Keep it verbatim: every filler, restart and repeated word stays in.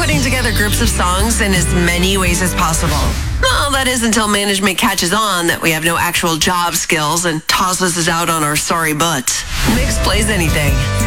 putting together groups of songs in as many ways as possible. Well, that is until management catches on that we have no actual job skills and tosses us out on our sorry butts. Mix plays anything.